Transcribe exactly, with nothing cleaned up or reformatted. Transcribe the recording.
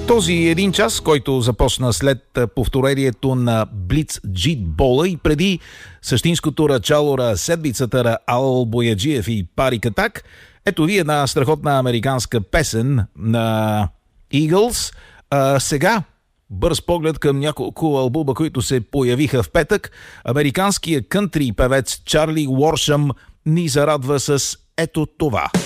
Този един час, който започна след повторението на Блиц Джитбола и преди същинското начало на седмицата на Ал Бояджиев и Пари Катак, ето ви една страхотна американска песен на Eagles. А, сега бърз поглед към няколко албума, които се появиха в петък. Американският кънтри певец Чарли Уоршъм ни зарадва с ето това.